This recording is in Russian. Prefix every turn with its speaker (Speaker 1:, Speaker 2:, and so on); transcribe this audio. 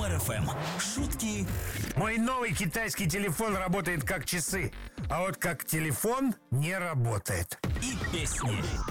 Speaker 1: Юмор ФМ. Шутки.
Speaker 2: Мой новый китайский телефон работает как часы, а вот как телефон не работает.
Speaker 1: И песни.